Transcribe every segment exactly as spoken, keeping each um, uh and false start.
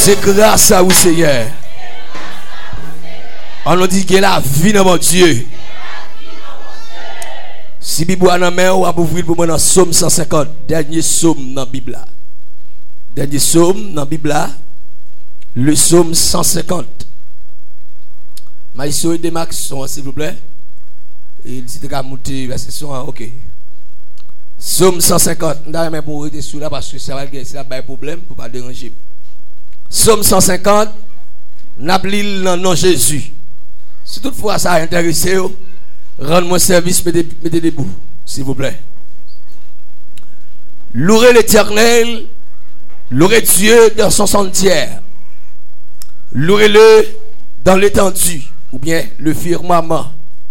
C'est grâce à vous, Seigneur. On nous dit que la vie dans mon Dieu. Si Bible a dans main, on va ouvrir pour moi dans Psaume cent cinquante, dernier psaume dans la Bible. Dernier psaume dans la Bible, le psaume cent cinquante. Maïso et Demax sont, s'il vous plaît. Il dit que monter la session, ok. Psaume cent cinquante. Je ne vais pas rester sous là parce que ça va être un problème pour ne pas déranger. Psaume cent cinquante, n'appelez dans le nom de Jésus. Si toutefois ça a intéressé, rendez-moi service, mettez, mettez debout, s'il vous plaît. Louez l'Éternel, louez Dieu dans son sanctuaire. Louez-le dans l'étendue, ou bien le firmament,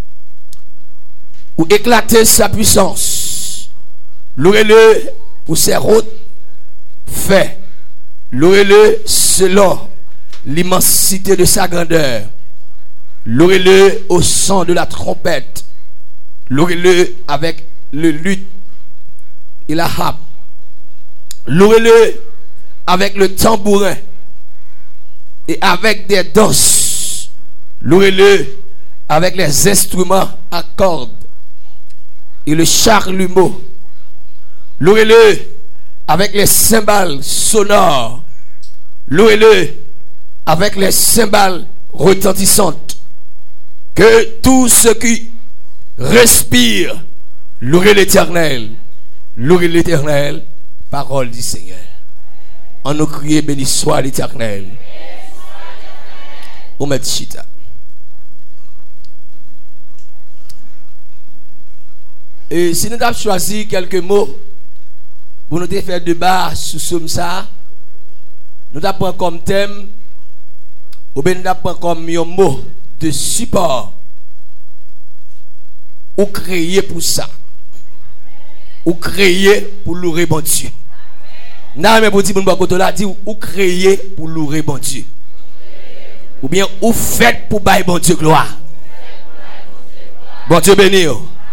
ou éclater sa puissance. Louez-le pour ses routes faites. Louez-le selon l'immensité de sa grandeur. Louez-le au son de la trompette. Louez-le avec le luth et la harpe. Louez-le avec le tambourin et avec des danses. Louez-le avec les instruments à cordes et le charlumeau. Louez-le avec les cymbales sonores. Louez-le avec les cymbales retentissantes. Que tout ce qui respire, louez l'Éternel. Louez l'Éternel, parole du Seigneur. On nous crie, béni soit l'Éternel. Omet Chita. Et si nous avons choisi quelques mots pour nous faire débat sur ce ça, nous avons comme thème, ou bien nous avons comme un mot de support, ou créer pour ça, ou créer pour louer bon Dieu. Non, mais pour dire, ou créer pour louer bon Dieu. Ou bien, ou faites pour bailler bon Dieu gloire. Bon Dieu béni.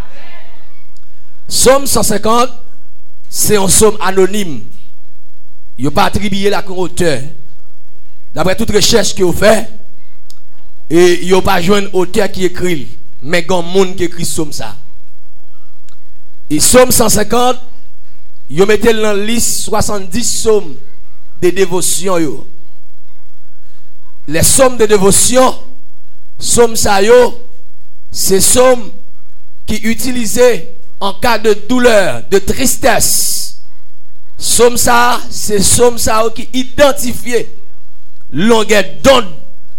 Psaume cent cinquante, c'est un psaume anonyme. Il n'y a pas attribué la auteur. D'après toute recherche qu'il a fait, et il n'y a pas joué un auteur qui écrit, mais il y a un monde qui écrit psaume ça. Et psaume cent cinquante, il met dans la liste soixante-dix psaumes de dévotion. Yo. Les psaumes de dévotion, psaume ça yo, c'est psaume qui utilisé en cas de douleur, de tristesse. Psaume ça, c'est psaume ça qui identifie longueur d'onde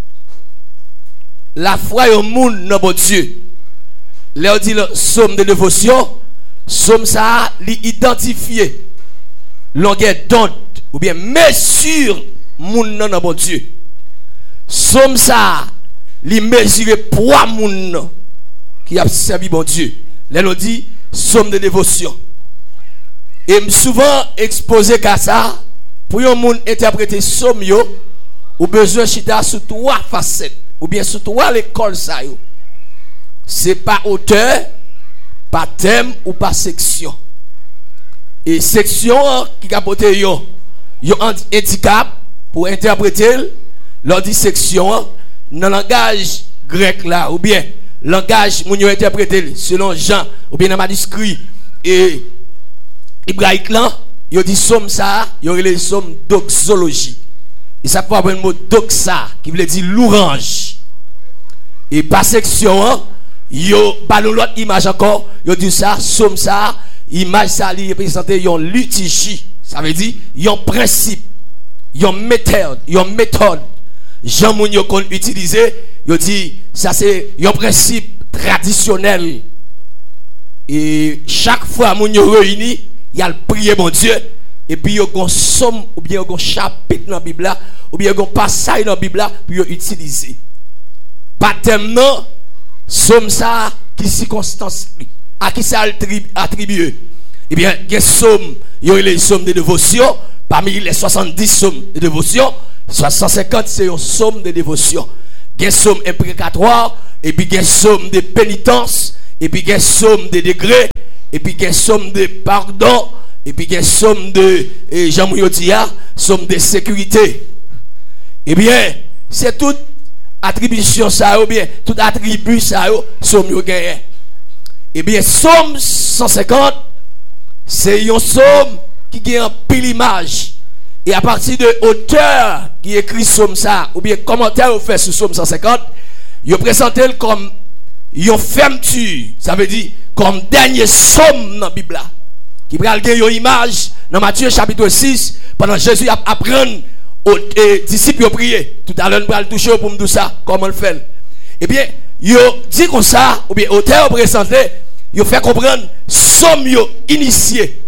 la foi au monde dans bon Dieu. Là dit le psaume de dévotion, psaume ça li identifier longueur d'onde ou bien mesure monde dans bon Dieu. Psaume ça li mesurer poids monde qui a servi bon Dieu. Là on dit psaume de dévotion. Et souvent exposé qu'à ça pour un monde interpréter psaume yo ou besoin chita sur trois facettes ou bien sur trois l'école ça yo. C'est pas auteur, pas thème ou pas section. Et section qui capote yo yo handicap pour interpréter leur dit section dans langage grec là ou bien langage moun yo interprété selon Jean ou bien dans manuscrit et hébraïque là yo dit somme ça yo relé somme doxologie et ça peut avoir le mot doxa qui veut dire louange et par section yo pas l'autre image encore yo dit ça somme ça image ça li représente yon liturgie ça veut dire yon principe yon méthode yon méthode Jean moun yo kon utiliser yo dit ça c'est un principe traditionnel et chaque fois moun yo réuni il y a le prier bon Dieu et puis il y a un somme ou bien un chapitre dans la Bible ou bien un passage dans la Bible pour utiliser baptême non somme ça qui circonstance à qui ça attribué et bien il y a somme il y a les sommes de dévotion parmi les soixante-dix sommes de dévotion cent cinquante c'est une somme de dévotion. Il y a une somme imprécatoire, et puis il y a une somme de pénitence, et puis il y a une somme de degrés, et puis il y a une somme de pardon, et puis il y a une somme de Jean-Mouyotia, somme de sécurité. Eh bien, c'est toute attribution ça, ou bien tout attribut ça, somme yo gagné. Eh bien, somme cent cinquante, c'est un somme qui a un pile image. Et à partir de auteur qui écrit somme ça, ou bien commentaire au fait sur somme cent cinquante, il présenté comme une fermeture, ça veut dire comme dernier somme dans la Bible. Qui pral gen une image dans Matthieu chapitre six, pendant Jésus apprend aux disciples à prier. Tout à l'heure, nous pral toucher pour me dire ça, comment le fait. Eh bien, il dit comme ça, ou bien auteur présenté, il fait comprendre somme yo initié.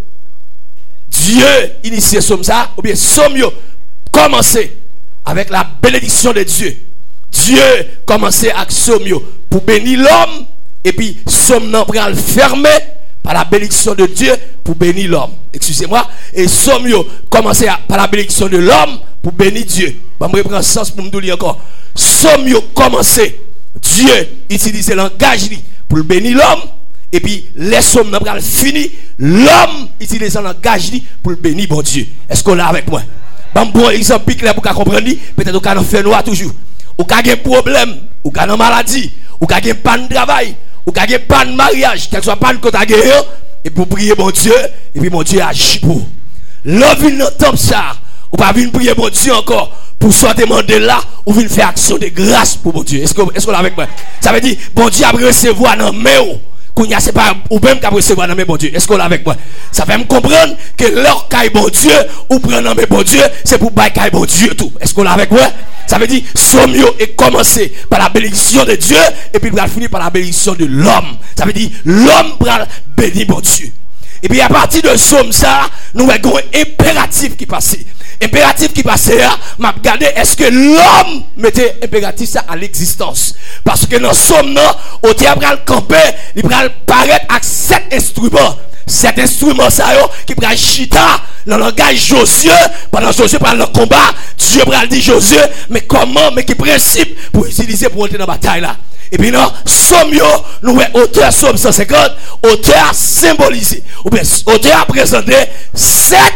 Dieu initié somme ça, ou bien somme yo commencé avec la bénédiction de Dieu. Dieu commençait avec somme yo pour bénir l'homme, et puis somme nan pral fermer par la bénédiction de Dieu pour bénir l'homme. Excusez-moi. Et somme yo commencé par la bénédiction de l'homme pour bénir Dieu. Je vais reprendre sens pour me dire encore. Somme yo commencé. Dieu utilise le langage pour bénir l'homme. Et puis les sommes n'a pas fini. L'homme utilise le langage pour bénir bon Dieu. Est-ce qu'on l'a avec moi? Bon, bon exemple clair pour comprendre. Peut-être qu'on a fait noir toujours. Ou qu'on a un problème. Ou qu'on a une maladie. Ou qu'on a un pan de travail. Ou qu'on a pas de mariage, quel soit pas de côté et pour prier mon Dieu, et puis mon Dieu agit pour. L'homme vient entendre ça, ou pas venir prier mon Dieu encore, pour soit demander là, ou venir faire action de grâce pour mon Dieu. Est-ce que est-ce qu'on est avec moi? Ça veut dire, bon Dieu a recevoir dans mes qu'on y a c'est pas ou même qu'à recevoir dans mes bon Dieu. Est-ce qu'on est avec moi? Ça fait me comprendre que leur caille bon Dieu, ou prendre dans mes bon Dieu, c'est pour bailler caille bon Dieu tout. Est-ce qu'on est avec moi? Ça veut dire, somme yo est commencé par la bénédiction de Dieu et puis il va finir par la bénédiction de l'homme. Ça veut dire, l'homme va bénir mon Dieu. Et puis à partir de somme ça, nous avons un impératif qui passe. Impératif qui passe, m'a regardé, est-ce que l'homme mettait impératif ça à l'existence? Parce que dans somme, au théâtre, il camper, il va paraître avec sept instruments. Cet instrument ça yo qui prend chita dans le langage Josué pendant Josué prend le combat Dieu prend dit Josué mais comment mais qui principe pour utiliser pour entrer dans la bataille là et puis non somme yo nous auteur somme cent cinquante auteur symbolisé ou bien auteur présenté sept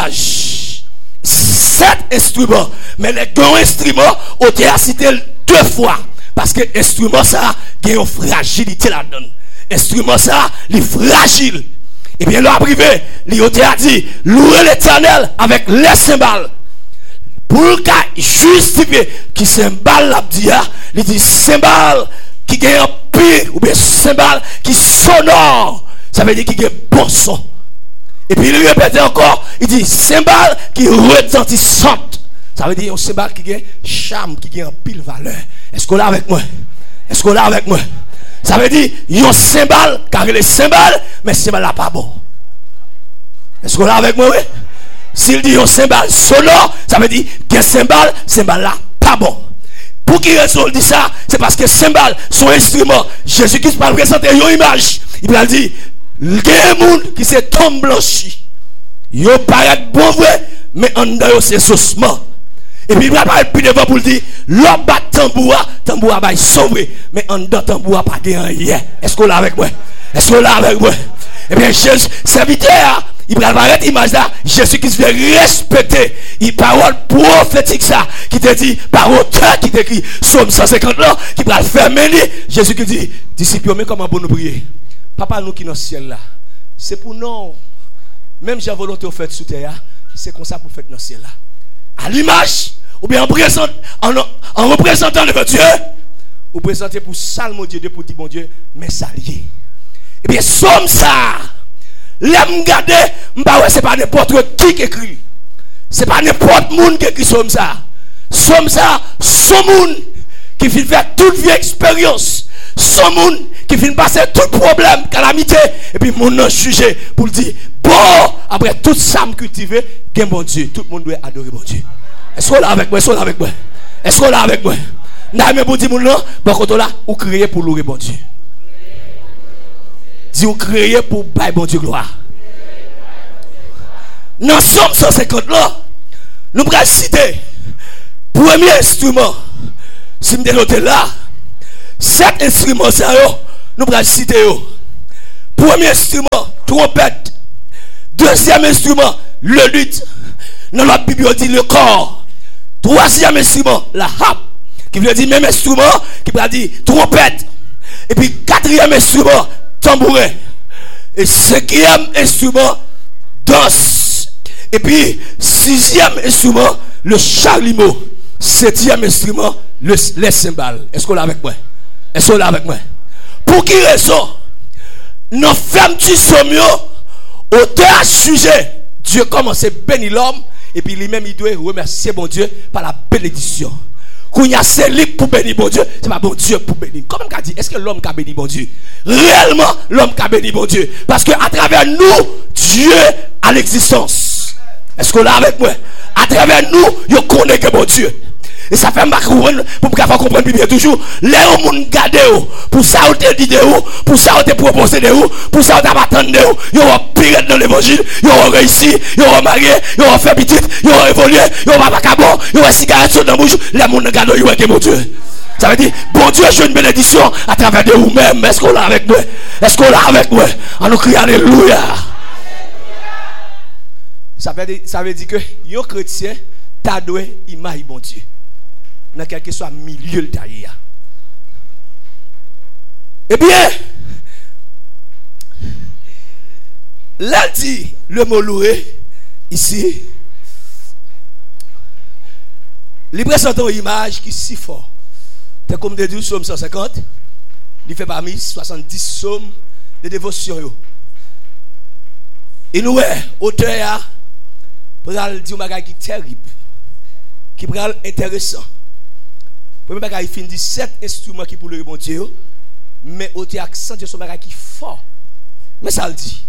images sept instruments mais les deux instruments auteur cité deux fois parce que instrument ça il y a une fragilité là-dedans instrument ça il est fragile. Et bien, là, privé, l'Ioté a dit, louer l'Éternel avec les cymbales. Pour le cas justifié, qui cymbale l'a dit, il dit cymbale qui gagne un pire, ou bien cymbale qui sonore. Ça veut dire qu'il y a bon son. Et puis, il répète encore, il dit cymbale qui retentissante. Ça veut dire un cymbale qui gagne charme, qui gagne un pile valeur. Est-ce qu'on l'a avec moi? Est-ce qu'on l'a avec moi? Ça veut dire, il y a un cymbale, car il est cymbale, mais ce cymbale là pas bon. Est-ce qu'on l'a avec moi, oui? S'il dit un cymbale sonore, ça veut dire qu'il y a un cymbale, cymbale là pas bon. Pour qui raison il dit ça? C'est parce que cymbale, son instrument, Jésus-Christ va présenter une image. Il va dire, il y a un monde qui s'est tombe blanchi. Il paraît bon vrai, mais en dedans c'est saucement. Et puis il va parler plus devant pour dire, l'homme bat tambour, tambour va sauver, mais en dedans tambour pas de rien. Est-ce qu'on l'a avec moi? Est-ce qu'on l'a avec moi? Eh bien, Jésus, serviteur, il va parler l'image là, Jésus qui se fait respecter, il parole prophétique ça, qui te dit, par auteur qui t'écrit, Somme cent cinquante là, qui va faire mener, Jésus qui dit, disciples, mais comment pour nous prier? Papa, nous qui dans le ciel là, c'est pour nous, même j'ai volonté au fait sous terre, c'est comme ça pour faire dans le ciel là. À l'image, ou bien en, présent, en, en représentant le Dieu, ou présenter pour salle mon Dieu, pour dire mon Dieu, mais salier. Et bien, somme ça, l'aime garder, c'est pas n'importe qui qui écrit. C'est pas n'importe monde qui écrit somme ça. Somme ça, son monde qui fait faire toute vie expérience. Son monde qui fait passer tout problème, calamité, et puis mon nom jugé pour dire, bon, après tout ça me cultiver, qu'un bon Dieu, tout le monde doit adorer bon Dieu. Est-ce qu'on l'a avec moi? Est-ce qu'on l'a avec moi? Est-ce qu'on l'a avec moi? N'a même pour dire mon nom, bon côté là, ou créer pour louer bon Dieu. Dis ou créer pour bailler bon Dieu gloire. Dans Somme cent cinquante là, nous allons citer premier instrument. Si nous sommes là, sept instruments ça yo, nous allons citer yo. Premier instrument, trompette. Deuxième instrument, le luth. Dans la Bible on dit le corps. Troisième instrument, la harpe, qui veut dire même instrument, qui veut dire trompette. Et puis quatrième instrument, tambourin. Et cinquième instrument, danse. Et puis sixième instrument, le chalumeau. Septième instrument, le, les cymbales. Est-ce qu'on est avec moi? Est-ce qu'on est avec moi? Pour qui raison? Nous fermes du sommeil, auteur à sujet. Dieu commence à bénir l'homme. Et puis lui-même, il doit remercier bon Dieu par la bénédiction. Quand il y a celui pour bénir bon Dieu, c'est pas bon Dieu pour bénir. Comme on a dit, est-ce que l'homme a béni bon Dieu? Réellement, l'homme a béni bon Dieu. Parce qu'à travers nous, Dieu a l'existence. Est-ce qu'on est avec moi? À travers nous, il connaît que bon Dieu. Et ça fait mal pour me faire comprendre bien toujours. Les gens qui regardent, pour ça, vous te dit, pour ça, vous te proposé, pour ça, vous t'attendez, ils ont pire dans l'évangile, ils ont réussi, ils ont marié, ils ont fait petit, ils ont évolué, ils ont pas cabot, ils ont cigarette sur la bouche, les gens qui regardent, ils ont été bon Dieu. Ça veut dire, bon Dieu, je une bénédiction à travers de vous-même. Est-ce qu'on est avec moi? Est-ce qu'on est avec moi? On nous crie Alléluia. Ça veut dire, ça veut dire que les chrétiens, t'as doué image bon Dieu. Dans quel que soit milieu le taillé. Eh bien, là dit le mot loué ici, il présente une image qui est si fort. C'est comme des douze psaumes cent cinquante, il fait parmi soixante-dix psaumes de dévotion. Et nous, auteur, pour dire un bagage qui est terrible, qui est intéressant. Premier bagage, il finit sept instruments qui pour le bon Dieu, mais au accent de son bagage qui est fort. Mais ça le dit.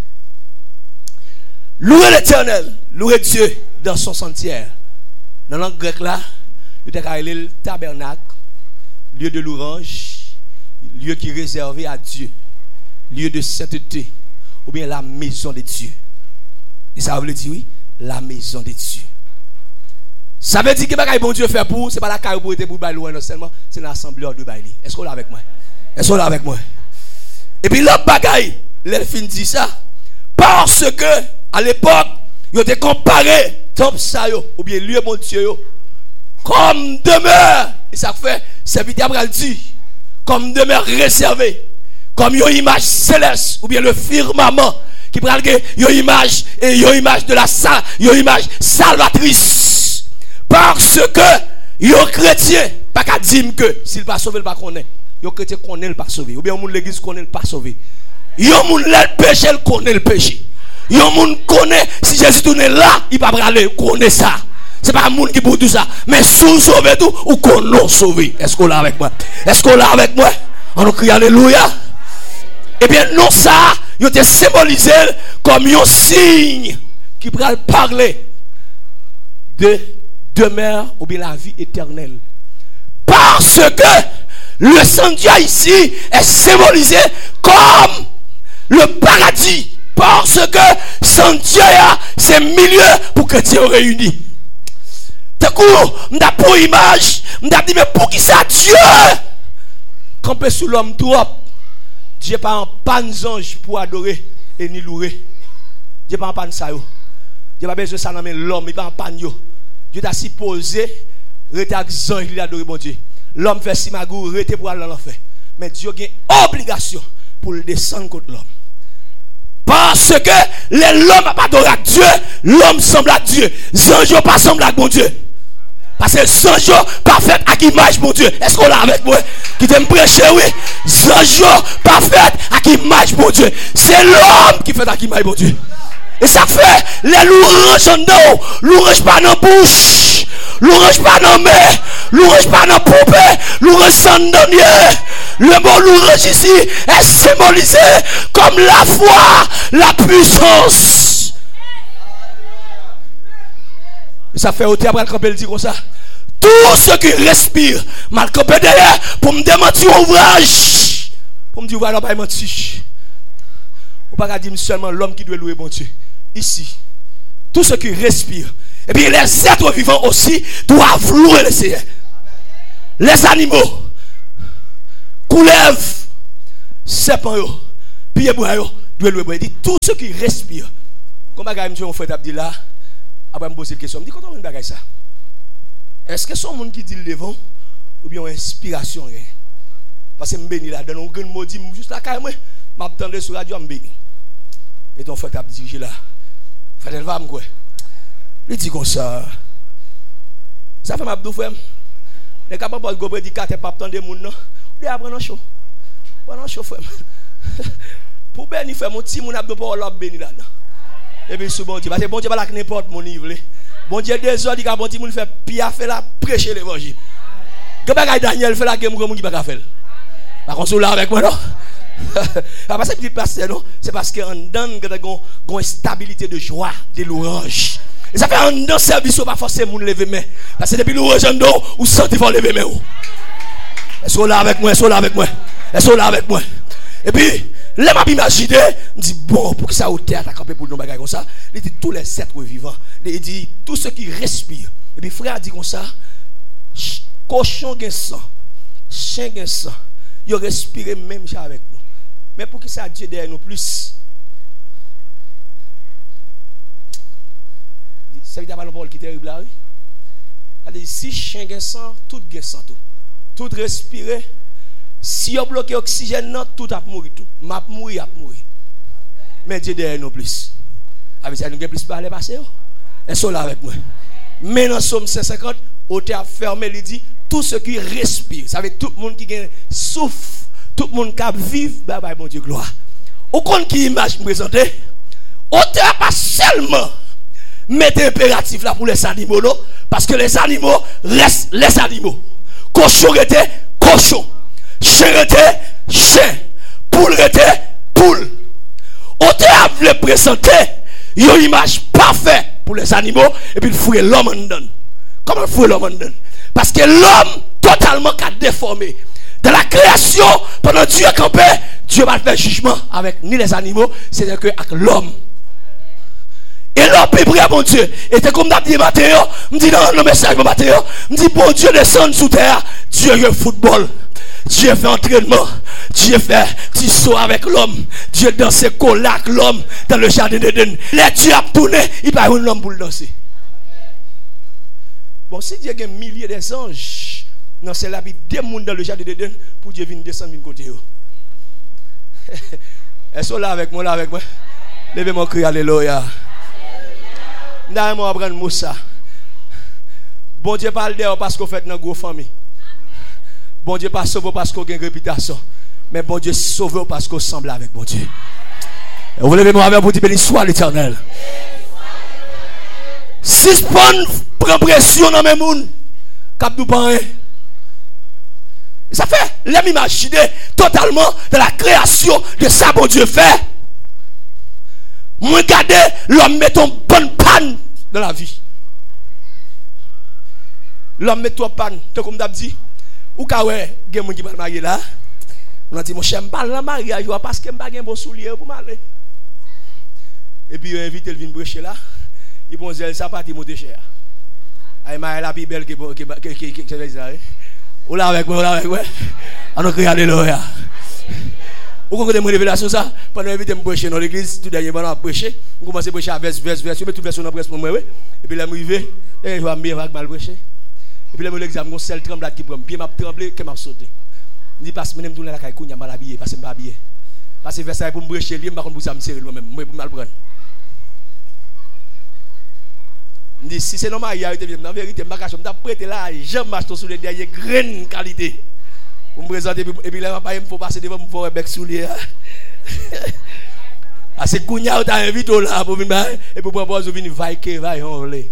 Louez l'Éternel, louez Dieu dans son sentier. Dans la langue grecque là, il a le tabernacle, lieu de louange, lieu qui est réservé à Dieu, lieu de sainteté, ou bien la maison de Dieu. Et ça veut dire oui, la maison de Dieu. Ça veut dire que ce que bon Dieu fait pour, ce n'est pas la caille pour être pour bailler loin seulement, c'est l'assemblée de bailler. Est-ce qu'on est avec moi? Est-ce qu'on est avec moi? Et puis l'autre bagaille, l'elfin dit ça, parce que à l'époque, ils ont comparé comme ça, ou bien lieu mon Dieu, comme demeure, et ça fait, serviteur a dit, comme demeure réservée, comme une image céleste, ou bien le firmament, qui prend une image, et une image de la salle, une image salvatrice. Parce que les chrétiens, pas qu'à dire que s'il ne pas sauvé, il ne pas connaît. Les chrétiens connaissent le pas sauvé. Ou bien l'église connaît le pas sauvé. Les gens le péché, ils connaissent le péché. Les gens connaissent, si Jésus tourne là, il ne va pas aller, connaît ça. Ce n'est pas un monde qui peut tout ça. Mais si vous sauvez tout, ou qu'on l'a sauvé. Est-ce qu'on l'a avec moi? Est-ce qu'on l'a avec moi? On nous crie Alléluia. Eh bien, non, ça, il était symbolisé comme un signe qui peut parler de demeure ou bien la vie éternelle. Parce que le Saint-Dieu ici est symbolisé comme le paradis. Parce que Saint-Dieu c'est milieu pour que Dieu réunit. Du coup, on a pour image, on a dit mais pour qui ça Dieu campé sous l'homme trop. Dieu pas en panne ange pour adorer et ni louer. Dieu pas en panne ça yo. Dieu pas besoin de ça dans l'homme, il pas en panne yo. Dieu t'a supposé rester avec ange il adorer bon Dieu. L'homme fait si magou rester pour aller dans l'enfer. Mais Dieu a une obligation pour le descendre contre l'homme. Parce que l'homme n'a pas adoré à Dieu, l'homme semble à Dieu. Les anges pas semble à bon Dieu. Parce que les anges pas fait à l'image mon Dieu. Est-ce qu'on l'a avec moi? Qui t'aime prêcher, oui. Les anges pas fait à l'image mon Dieu. C'est l'homme qui fait à l'image mon Dieu. Et ça fait les louanges en dos, louanges pas dans la bouche, louanges pas dans la main, louanges pas dans la poupée, louanges sans dernier. Le mot louange ici est symbolisé comme la foi, la puissance. Et ça fait ôter après le dit comme ça. Tout ce qui respire, mal campé derrière pour me démentir ouvrage. Pour me dire, voilà, pas mentir. On ne peut pas dire seulement l'homme qui doit louer bon Dieu. Ici, tout ce qui respire, et puis les êtres vivants aussi doivent louer le Seigneur. Les animaux, couleuvres, serpents, pieds bois, doivent louer bon Dieu. Tout ce qui respire. Comme je me suis fait Abdillah, après me poser une question, je me dis, quand on a une bagaille ça? Est-ce que son monde qui dit le devant ou bien inspiration? Parce que je bénis là, dans un grand mot, juste là, quand même, je m'attendais sur la radio, je bénis. Et ton frère t'a dirigé là. Frère, elle va me quoi? Il dit comme ça. Ça fait ma bdou frère. Les capables de go prédicateur pas attendre moun non. Il apprendre chaud. Pendant chaud frère. Pour bénir frère mon petit moun abdou pas l'op béni là. Et puis sous bon Dieu parce que bon Dieu pas la n'importe mon niveau. Bon Dieu deux heures dit que bon Dieu moun fait pia fait la prêcher l'évangile. Que bagay Daniel fait la game moun qui pas faire. Par contre là avec moi non. Parce que petit pasteur non, c'est parce qu'on donne une stabilité de joie, de louange. Et ça fait un dans service pas forcément lever main. Parce que depuis louange ou sentez faut lever main. Est-ce là avec moi, est-ce là avec moi. Est-ce là avec moi. Et puis là m'a imaginé, me dit bon pour que ça au terre à camper pour nous bagaille comme ça, il dit tous les êtres vivants, il dit tous ceux qui respirent. Et puis frère a dit comme ça, cochon gen sang, chien gen sang, il respire même avec nous. Mais pour que ça Dieu derrière nous plus. Ça veut dire pas parole qui est terrible là. Oui. Si chien gen sang, tout gen sang tout. Tout respirer. Si on bloque l'oxygène, tout a mourir tout. M'a mourir, a mourir. Mais Dieu derrière nous plus. Avec ça nous avons plus parler passer. Et sont là avec moi. Mais dans Somme cinq cent cinquante, auteur a fermé, il dit tout ce qui respire, ça veut dire tout le monde qui souffle, tout le monde qui vive, bah bah mon Dieu gloire. Au compte qui image me présenter, auteur pas seulement mettre impératif là pour les animaux, parce que les animaux restent les animaux. Cochon était cochon, chien était chien, poule était poule. Auteur a voulu présenter une image parfaite pour les animaux et puis il fouille l'homme en dedans. Comment fouille l'homme en dedans? Parce que l'homme totalement qu'a déformé. Dans la création, pendant Dieu campé, Dieu va faire jugement avec ni les animaux, c'est-à-dire que avec l'homme. Et l'homme peut prier à mon Dieu. Et c'est comme d'habitude Mathéo, me dit dans le message de Mathéo, me dit bon Dieu descend sous terre, Dieu joue football. Dieu fait entraînement, Dieu fait petit saut avec l'homme, Dieu danse avec l'homme dans le jardin d'Éden. Les dieux a tourné, il n'y a pas un homme pour le danser. Bon, si Dieu a un millier d'anges, non, c'est là, il y a des gens dans le jardin d'Éden pour Dieu venir descendre de côté. Est-ce que là avec moi, là avec moi? Levez mon cri, alléluia. D'ailleurs, moi, apprendre Moussa. Bon Dieu parle d'ailleurs parce qu'on fait dans une grosse famille. Bon Dieu pas sauvé parce qu'on a une réputation. Mais bon Dieu sauvé parce qu'on semble avec bon Dieu. Et vous levez moi avec vous dire béni soit l'Éternel. Si spawn prend pression dans mes moun, cap nous pas. Ça fait l'aime imaginer totalement de la création de ça bon Dieu fait. Moi regarder l'homme met une bonne panne dans la vie. L'homme met une panne, comme d'hab dit. Ou ka ouais, gen moun qui pas marié là. On a dit mon cher, m'parle dans mariage parce que m'pa gen bon soulier pour m'aller. Et puis il invite il vinn prêcher là. Il bon zel ça parti monter cher. Ay ma la plus belle que que que que c'est ça. Ou là avec moi, là avec moi. On crie alléluia. Ou quand on révélation ça, pendant inviter me prêcher dans l'église, tout dernier pendant prêcher, on commence à prêcher à vers vers vers, je mets toute version dans presse pour moi oui. Et puis là m'arrivé, et je vois bien vague mal prêcher. Et puis là, l'examen, mon seul tremblade qui prend, pied m'a tremblé, que m'a sauté. Je dis parce que je me la caille, je suis mal habillé, parce que je suis habillé. Parce que Versailles pour me brécher, je ne sais pas pour ça me serrer moi-même, moi pour mal prendre. Je dis si c'est normal, il y a été bien, en vérité, je suis prêté là, je m'achète sur les dernières graines qualité. Pour me présenter, et puis là, il faut passer devant pour bec sous les. Ah, c'est Kounia, tu as invité là pour venir, et pour proposer de venir, vaille, vaille, on voulait.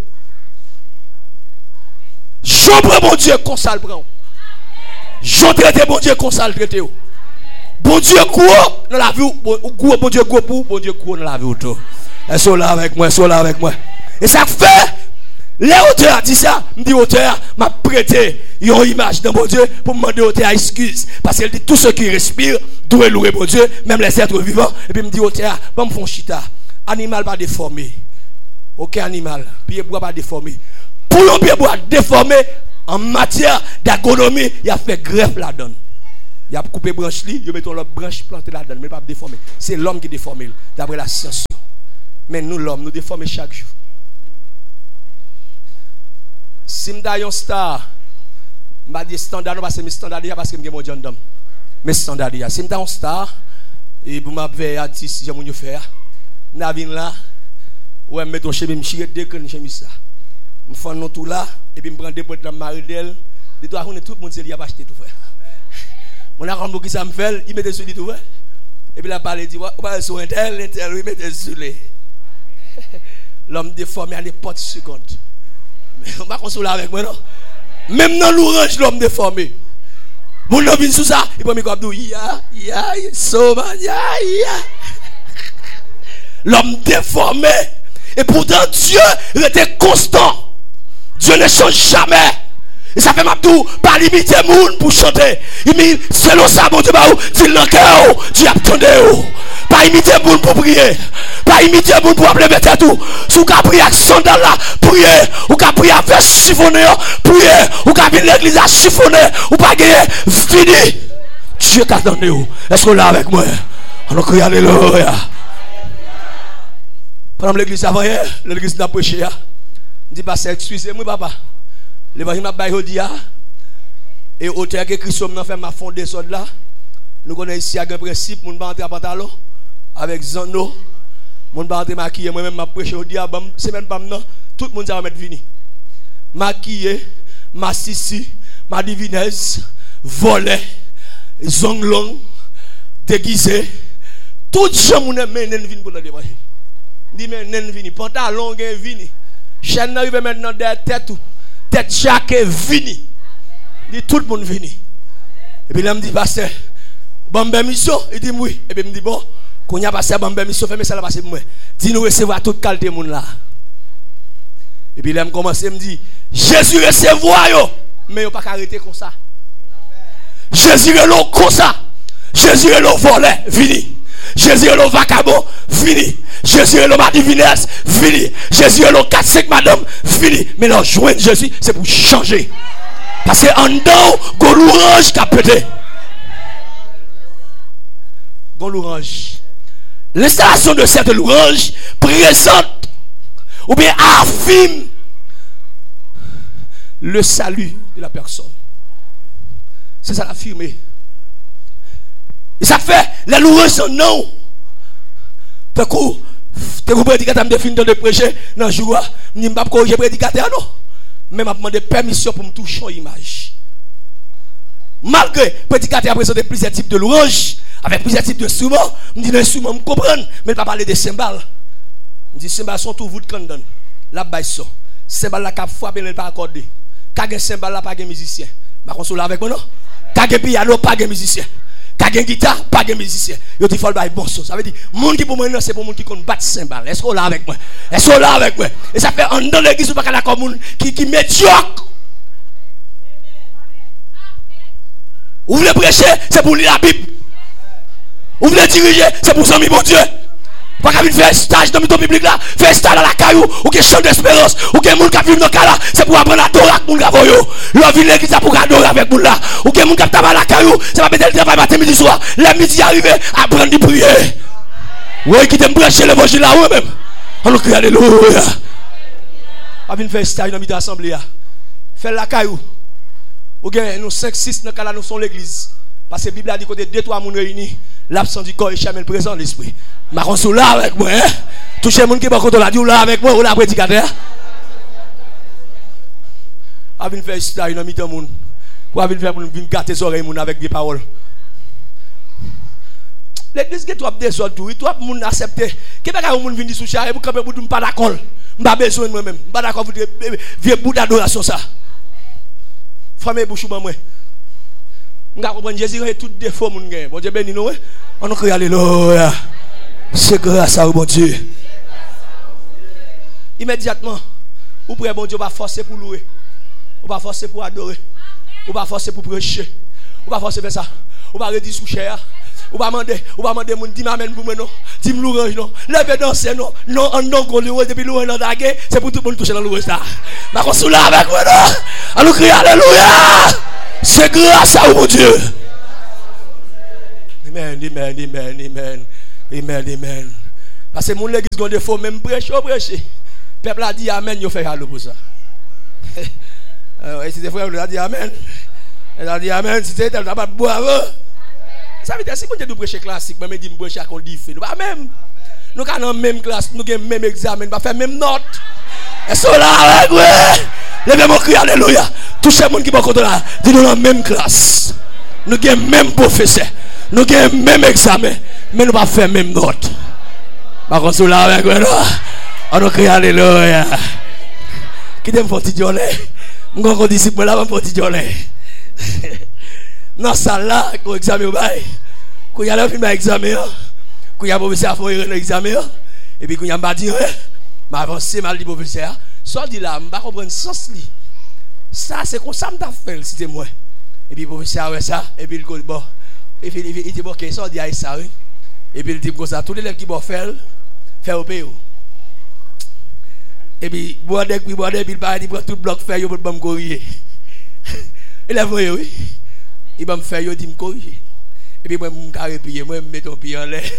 Je prends mon Dieu comme ça le prend. Je traite mon Dieu comme ça le traite. Bon Dieu quoi dans la vie, bon Dieu quoi pour, bon Dieu quoi dans la vie autour. Ils sont là avec moi, ils sont là avec moi. Et ça fait, les auteurs disent ça, me dit auteur, m'a prêté une image de mon Dieu pour me demander auteur excuse. Parce qu'elle dit tout ce qui respire doit louer mon Dieu, même les êtres vivants. Et puis me dit auteur, bon me font chita. Animal pas déformé. Aucun animal, pied bois pas déformé. Pour un pied bois déformé, en matière d'ergonomie, il a fait greffe là-dedans. Il a coupé branche, il a mis l'autre branche plantée là-dedans, mais pas déformé. C'est l'homme qui déforme, d'après la science. Mais nous, l'homme, nous déformons chaque jour. Si je suis un star, je vais dire standard, parce que je suis standard parce que je suis mon John Dom. Mais standard, si je suis un star, et pour m'appeler artiste, j'ai mon faire. Je viens là, ouais, je mets ton chemin, je suis deux que je suis ça. Je fais un tout là, et puis je prends des potes de la Maridel. De toi, on est tout le monde, il a pas acheté tout frère. Mon argent qui ça me fait, il met sur lui tout frère. Et puis la parle dit, on va sur un tel, un tel, il met sur lui. L'homme déformé à l'époque seconde. Mais on va consoler avec moi, non? Même dans l'orange, l'homme déformé. Mon homme vient sous ça, il prend mes corps d'eau. Ya, ya, so man, ya, ya. L'homme déformé. Et pourtant, Dieu était constant. Dieu ne change jamais. Et ça fait ma tout, pas limiter les gens pour chanter. Il dit, c'est le ça, mon Dieu, dis le cœur, tu attendais. Pas imiter les gens pour prier. Pas imiter les gens pour appeler mettre tout. Si vous priez avec sandal là, priez. Ou vous priez avec chiffonné, priez. Ou vous venez l'église à chiffonner, ou pas gagner, fini. Dieu t'attendait. Est-ce que vous là avec moi? On a crié alléluia. Pendant l'église avant hier, l'église n'a pas prêché. Je dis, excusez-moi, papa. L'évangile m'a baillé et auteur que Christ m'a fait ma fondé ça là. Nous connaissons ici un principe, mon pas entrer à pantalon avec zano, mon pas entrer maquillé, moi même m'a prêché au dia, c'est même pas non, tout le monde va mettre vini. Maquillé, ma sissi, ma divinesse, volé, zonglong, déguisé, tout gens mon men nen vini pour l'évangile. Dit men nen vini, pantalon gen vini. Chaîne arrive maintenant derrière tête tout. Tête chaque vini. Dit tout le monde vini. Et puis là me dit pasteur, bon ben mission, il dit oui. Et puis me dit bon, qu'on y a passé bon ben mission, fait ça là passer moi. Dis nous recevoir toute qualité monde là. Et puis là me commencer me dit Jésus recevoir yo, mais yo pas arrêter comme ça. Jésus est là comme ça. Jésus est là volé, vini. Jésus est le vagabond, fini. Jésus est le divinesse, fini. Jésus est le quatre cinq madame, fini. Mais là, joindre Jésus, c'est pour changer. Parce que en dedans, il l'orange qui a pété. L'orange. L'installation de cette louange présente ou bien affirme le salut de la personne. C'est ça l'affirmer. Et ça fait la louange son nom. Fait que tu es prédicateur de fin de prêcher dans le jour, je ne sais pas si je prédicateur non. Mais je demande permission pour me toucher une image. Malgré prédicateur a présenté plusieurs types de louanges, avec plusieurs types de instruments, je dis l'instrument, je comprends, mais je ne pas parler des cymbales. Je dis les cymbales sont tout vous de condamne. La baisse son. Cymbales la cap frappé, elle pas accordé. Kage cymbales la pas de musicien. Je console avec moi non. Kage piano pas de musicien. Kage guitare pas de musicien. Yo ti faut bail bon son. Ça veut dire monde qui pour moi c'est pour monde qui connaît battre cymbales. Est-ce qu'on là avec moi? Est-ce qu'on là avec moi? Et ça fait en dans l'église ou pas d'accord monde qui qui médiocre. Vous voulez prêcher, c'est pour lire la Bible. Vous voulez diriger, c'est pour s'en mon Dieu. Pas qu'à venir faire un stage dans le public là, faire un stage dans la caillou, ou que chant d'espérance, ou que moun qui vivent dans le cas là, c'est pour apprendre à adorer avec moun qui voyo. L'on vient l'église pour adorer avec moun là, ou que moun qui tabac la caillou, c'est pas peut-être le travail matin midi soir, les midi arrivé à prendre du prier. Oui, qui t'aime prêcher l'évangile là, oui même. On nous crie alléluia. Pas venir faire un stage dans l'assemblée. Faire la caillou. Ou bien nous cinq six dans le cas là, nous sommes l'église. Parce que la Bible a dit que deux trois moun réunis, l'absent du corps est jamais le présent de l'esprit. Ma console là avec moi, hein? Touchez les gens qui sont contre la dit là avec moi, ou là prédicateur. A venir faire stage dans mi-temps moun. Ou a venir faire pour venir gâter les oreilles moun avec des paroles. L'église qui trop désordre tout, trop moun accepter. Qui pas ka moun venir sous charre pour camper pour pas d'accord. M'pas besoin moi même. Pas d'accord pour vieux bout d'adoration ça. Fermez bouche moi. M'ga comprendre Jésus est tout défaut moun gain. Bon Dieu béni nous. On nous crie alléluia. C'est grâce à vous, bon Dieu. Immédiatement, vous pouvez, bon Dieu, pas forcer pour louer. Ou pas forcer pour adorer. Ou pas forcer pour prêcher. Ou pas forcer pour ça. Ou pas redire sous cher. Ou pas demander, ou pas demander, dis m'amène pour moi non. Dis m'louange non. Levez danser non. Non, en non, qu'on louange depuis louange dans la guerre. C'est pour tout le monde toucher dans louange là. Ma console avec moi non. On nous crie alléluia. C'est grâce à vous, mon Dieu. Amen, amen, amen, amen. Amen, amen. Parce que mon l'église a des défauts, même prêcher, prêcher. Le peuple a dit amen, il fait halo pour ça. Et si tes frères, on a dit Amen. Elle a dit Amen. Si tu n'as pas boire. Ça veut dire si vous avez prêché classique, mais dit prêcher à qu'on dit fait. Nous pas même. Nous avons la même classe, nous avons le même examen, nous pas faire même note. Et ça là avec ouais. Levez-moi crier alléluia. Touchez monde qui pas contre là. Dis nous la même classe. Nous avons le même professeur. Nous avons le même examen, mais nous pas faire même note. Par contre ça là avec ouais. On nous crie alléluia. Qui t'aime pour petit journée? Mon grand disciple là pour petit journée. Non ça là, qu'on examen au bail. Qu'on y a là film examen. Qu'on y a professeur faut un examen et puis qu'on y a pas dit m'a avancé mal dit professeur. Ça dit là, m'pas comprendre sens li. Ça c'est comme ça m'ta fait c'était moi. Et puis professeur ouais ça et puis il dit bon. Et puis il dit bon OK, ça dit à ça oui. Et puis il dit comme ça tous les élèves qui vont faire faire au pays. Et puis boire des puis boire des puis il prend tout bloc faire yo pour me corriger. Il a voyé oui. Il va me faire yo dit me corriger. Et puis moi me carré pied, moi me mettre ton pied en l'air.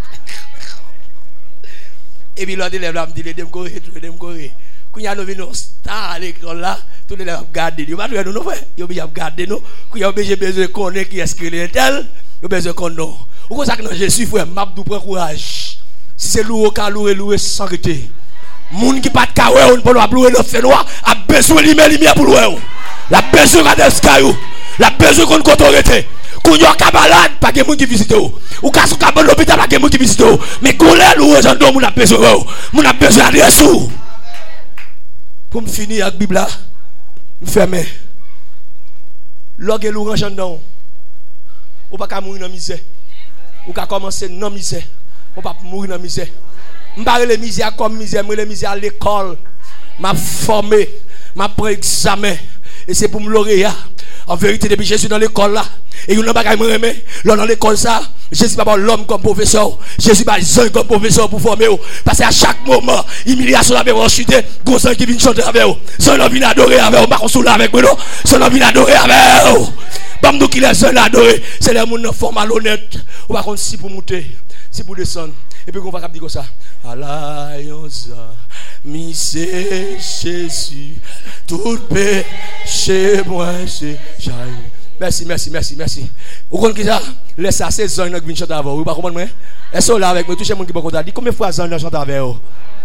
Et puis l'autre élève là me dit les me corriger, tout les me corriger. Quand il y a nous venons star à l'école là, tous les élèves garder, yo pas nous nous frère, yo bien garder nous, quand il y a besoin connaître qui est-ce qu'il est tel, yo besoin connaître. Ou comme ça que je suis frère, m'a dou prend courage. Si c'est lourd ka louer louer sans arrêter. Moun qui pas de kawé on peut louer le fait noir, a besoin lumière lumière pour louer. La besoin de skyou. La besoin qu'on autorité. Quand y a cabalade, pas de monde qui visite ou. Ou quand on cabane l'hôpital, pas de monde qui visite ou. Mais quand l'air ou aux gens d'homme, on a besoin ou. On a besoin d'adresse ou. Pour me finir avec la Bible là, me fermer. Lorsque l'on range dans, on pas mourir dans la misère. On pas commencer dans la misère. On pas mourir dans la misère. Je parle de misère comme misère, mais la misère à l'école. M'a formé, m'a pris examen. Et c'est pour me lauréat. En vérité, depuis Jésus dans l'école là, et il n'a pas qu'à me remettre. Là dans l'école ça, Jésus pas l'homme comme professeur. Jésus pas les comme professeur pour former. Parce qu'à chaque moment, humiliation avec vous chuter, gros sang qui vient chanter avec vous. Son homme vient adorer avec vous, pas consoler avec vous. Son homme vient adorer avec vous. Pas nous qui les seuls adorer, c'est les gens qui font malhonnête. Ou par contre, si pour monter, si pour descendre. Et puis on va dire comme ça. Alliance, mi c'est Jésus, tout péché moi c'est Jésus. Merci, merci, merci, merci. Vous comprenez ça? Laisse ça, c'est Zan qui vient chanter avec vous. Vous ne comprenez pas? Est-ce que là avec moi, touchez mon qui peut dire combien de fois Zan chante avec vous?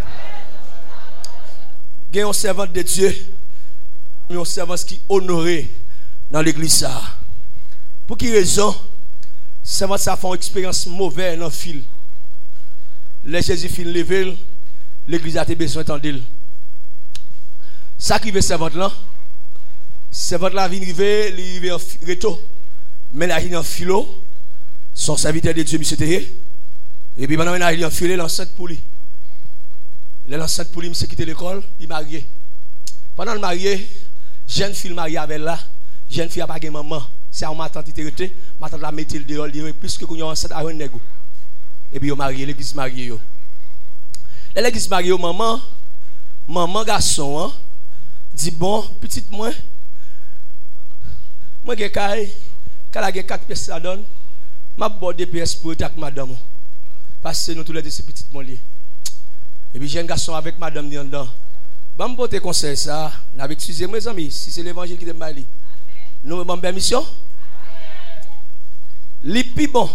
Il y a un servant de Dieu, un servant qui est honoré dans l'église. Ça. Pour quelle raison? Servant ça fait une expérience mauvaise dans le fil. Les Jésus fin levé, l'église a besoin d'entendre. Ça qui veut servant là, servant là vient arriver, il arrive en réto, mais là il est en philo, son serviteur de Dieu monsieur Théé, et puis maintenant il est en filé l'enceinte pour lui. L'enceinte pour lui, monsieur quitte l'école, il est marié. Pendant le marié, jeune fille mariée avec là, jeune fille a pas de maman, c'est à ma tante qui était, ma tante la mettait le dehors, puisque qu'on est enceinte à un nègre. Et puis, ils marié, l'église mariée. L'église mariée, maman, maman garçon, hein, dit bon, petite moi, moi j'ai caille, quand la quatre pièces ça donne, m'a bordé pièces pour être avec madame. Parce que nous tous les deux c'est petite moi lié. Et puis j'ai un garçon avec madame dedans. Bon, me porter conseil ça, n'avez excusez mes amis, si c'est l'évangile qui te m'a dit. Nous avons permission. Les plus bon.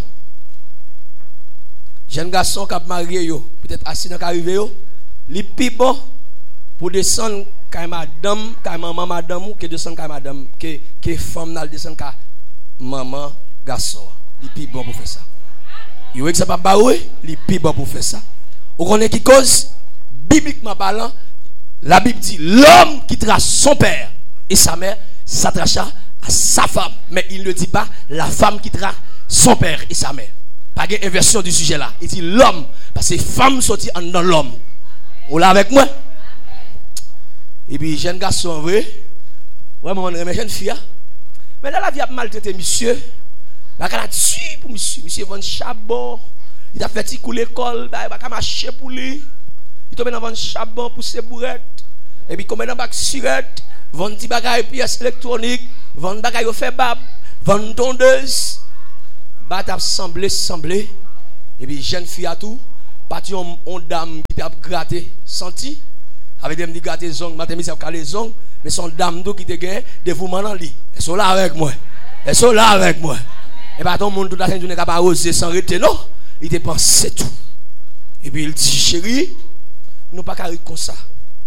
Jeune garçon qui a marié, peut-être assis dans l'arrivée, les plus bon pour descendre quand madame, quand maman madame, ou que descendre quand madame, que que femme n'a descendre quand maman garçon. Les plus bon pour faire ça. Vous voyez que ça pas baoué, les plus bon pour faire ça. Vous connaissez qui cause? Bibliquement parlant, la Bible dit l'homme quittera son père et sa mère s'attachera à sa femme. Mais il ne dit pas la femme quittera son père et sa mère. Pas de inversion du sujet là. Il dit l'homme, parce que femme sortit dans l'homme. Vous là avec moi? Et puis, jeune garçon, oui. Vraiment, on est jeune fille. Mais là, la vie a maltraité monsieur. La a tué pour monsieur. Monsieur Van Chabon. Il a fait couler l'école. Il a marché pour lui. Il tombe dans Van Chabon pour ses bourrettes. Et puis, il tombe dans bac surette. Vend des bagages pièces électroniques. Vend des bagages au fait bab. Vend tondeuse. Bat a semblé, semblé. Et puis, jeune fille à tout. Parti on dame qui t'a gratté, senti. Avec des petits gâtés zong, matin midi ça calé zong, mais son dame d'eau qui te gagne, dévouement dans lit. Elles sont là avec moi. Elles sont là avec moi. Et pas tout le monde toute la journée capable oser sans arrêter non. Il dépense tout. Et puis il dit chérie, nous pas carré comme ça.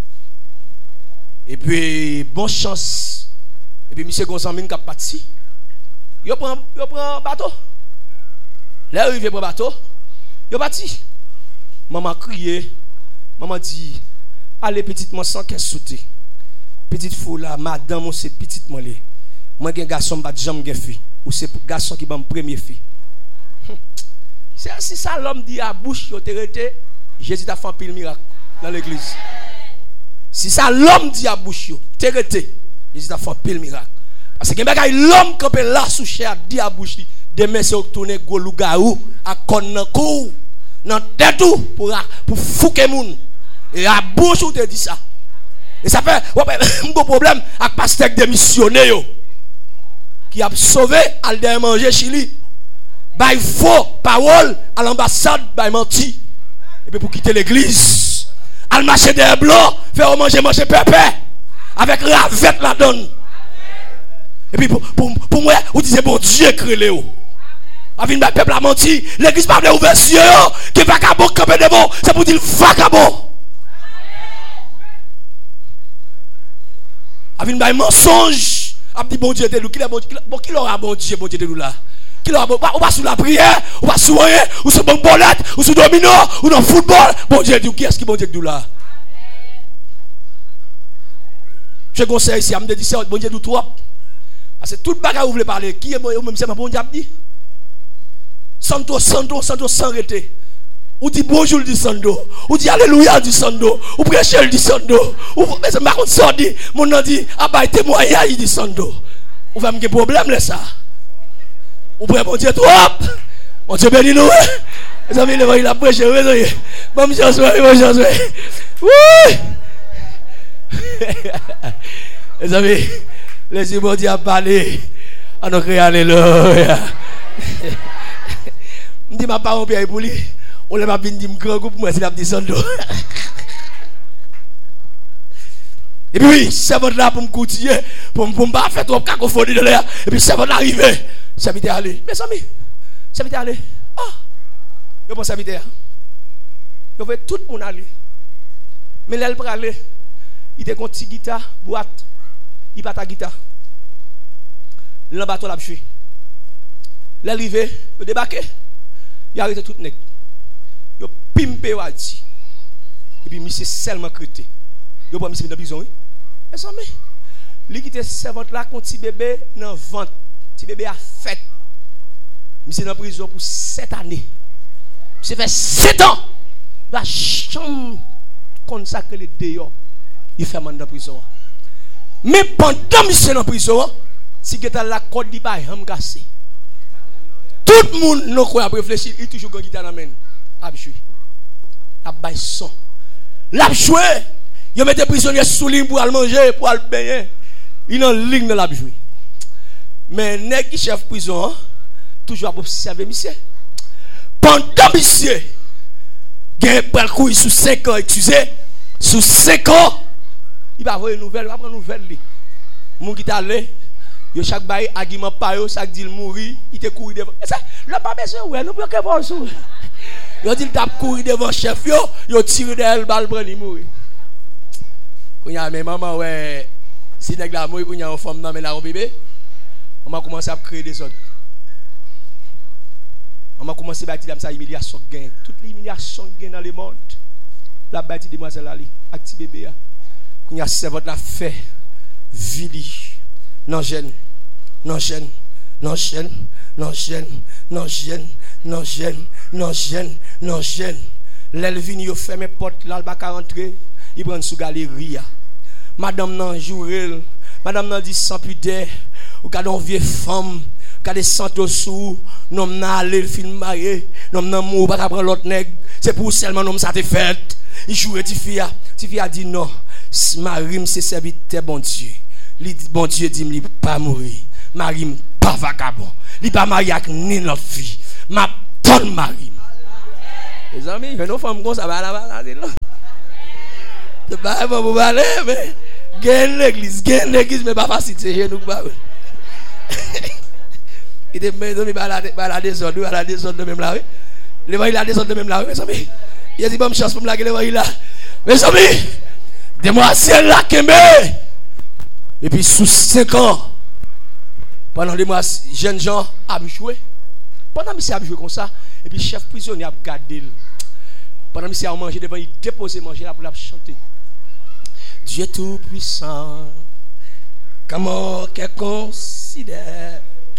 Et puis bonne chance. Et puis monsieur Gonzamine qui a parti. Il prend il prend bateau. Là il vient prendre bateau. Il parti. Maman crié. Maman dit allez petite moi sans qu'elle sauter. Petite fou là, madame c'est petite moi là. Moi un garçon pas jamais fille ou c'est garçon qui ban première fille. C'est ainsi ça l'homme dit à bouche yo t'arrêté, Jésus t'a fait un pile miracle dans l'église. Si ça l'homme dit à bouche yo t'arrêté, Jésus t'a fait un pile miracle. Parce que bagay l'homme campé là sous cher dit à bouche demain c'est retourner gros loup-garou à konnakou dans tête tout pour pour fouquer moun et à bouche ou te dit ça. Et ça fait un gros problème avec pasteur démissionné yo qui a sauvé al de manger Chili. Bay faux parole à l'ambassade, bay menti. Et puis pour quitter l'église, al marcher des blancs, faire manger manger pépé avec ravette la donne. Et puis pour pour pour moi, vous disiez bon Dieu créé Léo. Avec le peuple a menti, l'église pas ouvert yeux qui vagabond camper devant, c'est pour dire vagabond. Avec un mensonge, a dit bon Dieu de nous, qui est bon bon qui l'aura bon Dieu bon Dieu de nous là. Qui l'aura bon, on va sous la prière, on va sous rien, ou sous bon bolette, ou sous domino, ou dans le football, bon Dieu de nous, qui est-ce qui bon Dieu de nous là? Je conseille ici, à me dire ça, bon Dieu de nous trop. Parce que tout le bagage vous voulez parler, qui est bon, même c'est bon Dieu dit. Santo, Santo, Santo, sans arrêter. Ou dit bonjour dit Sando, ou dit alléluia dit Sando, ou prêcher dit Sando, ou mais c'est ma contre ça dit, mon nom dit abaye témoignage dit Sando. Ou va me des problème là ça. Ou prêt mon Dieu trop. Mon Dieu béni nous. Les amis il a prêché raison. Bon chance, bon chance. Oui. Les amis, les bon Dieu a parlé. On a crié alléluia. On dit ma parole bien pour lui. On l'a pas bien dit grand groupe moi c'est la petite Sando. Et puis oui, c'est votre là pour me continuer, pour me pas faire trop cacophonie de l'air. Et puis c'est votre arrivé. Ça m'était allé. Mes amis, ça m'était allé. Ah, je pense que ça m'était. Je veux tout le monde aller. Mais là, il peut aller. Il était contre guitare, boîte. Il pas ta guitare. Le bateau l'a tué. L'arrivée, il débarqué. Il a arrêté tout le nez. Il a pimpé Wadi. Et puis, monsieur seulement crété. Il a pas mis dans la prison. Mes amis, il qui était servante là, quand petit bébé dans le ventre. Petit bébé a fait. Monsieur dans la prison pour sept années. Monsieur fait sept ans. La chambre consacrée le dehors. Il fait mal dans la prison. Mais pendant monsieur dans la prison, si vous avez la corde, il va pas casser. Tout le monde n'a pas réfléchi, il toujours une guitare dans la main. Il a joué. Il a joué son. Il a joué. Il a mis des prisonniers sous ligne pour aller manger, pour aller baigner. Il est en ligne dans la joué. Mais nèg qui chef prison, toujours à observer monsieur. Pendant monsieur, il a pris le coup sous cinq ans, tu sais, sous cinq ans, il va avoir une nouvelle, il va prendre une nouvelle. Mon qui est allé, il chaque bail argument pas yo, chaque dit il mourir, il te courir devant. Ça, le pas besoin ouais, nous bloquer pas sous. Il dit il t'a courir devant chef yo, il tire d'elle balle prendre il mourir. Quand y a mes maman ouais, si nèg la mourir quand y a une femme dans mais la bébé, on va commencer à créer des autres. On va commencer à bâtir ça humiliation gain, toute l'humiliation gain dans le monde. La bâtie demoiselle ali, avec petit bébé quand y a servante la fait vili. Non jeune, non jeune, non jeune, non jeune, non jeune, non jeune, non jeune, non jeune. L'elvin yo ferme porte là ba ka rentrer, il prend sous galerie. Madame nan jourel, madame nan dit sans pudeur, ou ka don vieux femme, ka des santos sous, nom nan aller film marié, nom nan mou pas prendre l'autre nèg, c'est pour seulement nom ça te fait. Il joue ti fille, ti fille a dit non, Marim c'est serviteur bon Dieu. Li bon Dieu dit il pas mourir. Marim pas vagabond. Il pas marié avec ni notre fille. Ma bonne Marim. Les amis, mais nos femmes comme ça va là-bas là. C'est pas bon pour parler, mais gagne l'église, gagne l'église, mais pas facile, c'est chez nous. Il était même dans la descente, dans la descente de même là, oui. Le voyez la descente de même là, oui, mes amis. Il a dit, bonne chance pour me la gueule, le voyez là. Mes amis, demoiselle là, Kembe. Et puis, sous cinq ans, pendant des mois, jeunes gens a joué. Pendant que monsieur a joué comme ça, et puis, chef prisonnier a gardé. Pendant que monsieur a mangé devant, il dépose manger là pour la chanter. Dieu tout-puissant, comment qu'elle considère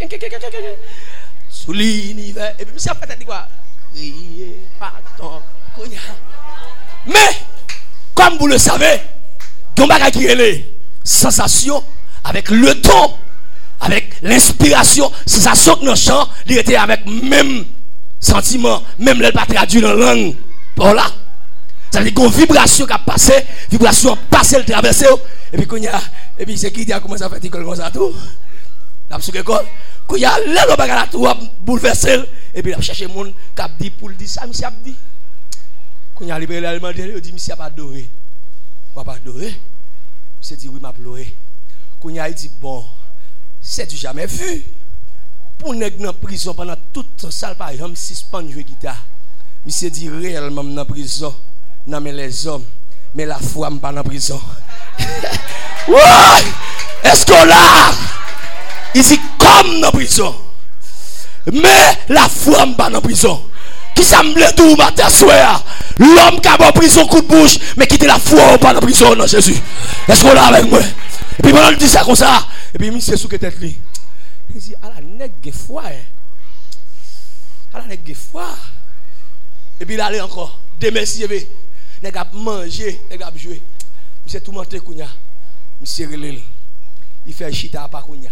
sous l'univers. Et puis, monsieur a fait quoi? Crier, pardon, mais, comme vous le savez, il y a qui est les sensations avec le ton, avec l'inspiration, sensation que nous chantons, il était avec même sentiment, même le pas traduit dans la langue. Voilà. Ça veut dire qu'une vibration qui a passé, vibration a passé, le traversé, et puis, et puis c'est qui dit à commencer à faire des comme ça tout. La psy école, quand il y a là le bagage tout bouleversé, et puis il a cherché monde qui a dit pour le dire ça, monsieur a dit. Quand il y a libéré l'allemand, il dit monsieur a pas adoré. Pas adoré. Monsieur dit oui, m'a pleuré. Quand il a dit bon, c'est du jamais vu. Pour nèg dans prison pendant toute ça par exemple suspend jouer guitare. Monsieur dit réellement dans prison, non mais les hommes, mais la foi me pas dans prison. Ouais! Est-ce qu'on l'a? Il dit comme dans prison. Mais la foi me pas dans prison. Qui semble tout matin soir. L'homme qui a en prison coup de bouche, mais qui était la foi pas dans prison non Jésus. Est-ce qu'on l'a avec moi? Et puis pendant il dit ça comme ça, et puis monsieur sous que tête lui. Il dit à la nègre foi. À la nègre foi. Et puis il allait encore. Demain si il veut. Nègre a manger, nègre a jouer. Monsieur tout monté kounya. Monsieur relève. Il fait chita pas kounya.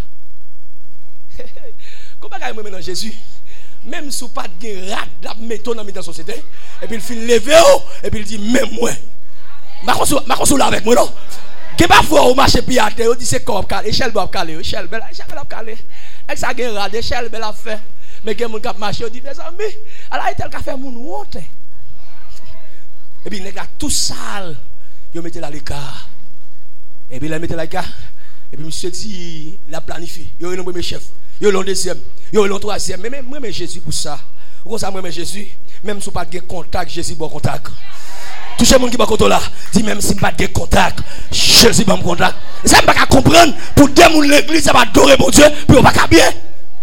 Comment est-ce que Jésus, même si pas de rat, la méthode dans la société, et puis il fait lever, et puis il dit même moi. Ma console avec moi, non? Qui pas fort au marché puis à terre, on dit c'est comme calé, échelle bob calé, échelle belle, échelle belle calé. Avec ça gagne rat, échelle belle fait. Mais qui mon cap marché, on dit mes amis, alors il tel qu'a fait mon honte. Et puis il nèg tout sale, il mettait là l'écart. Et puis il mettait là l'écart. Et puis monsieur dit, il a planifié, il a le premier chef. Yo l'on deuxième, yo l'on troisième, mais même moi mais Jésus pour ça. Comme ça moi mais Jésus, même si pas de contact, Jésus bon contact. Touchez mon qui pas contact là, dit même si pas de contact, Jésus bon contact. Ça me pas comprendre pour deux moun l'église ça va adorer mon Dieu, puis on va pas bien.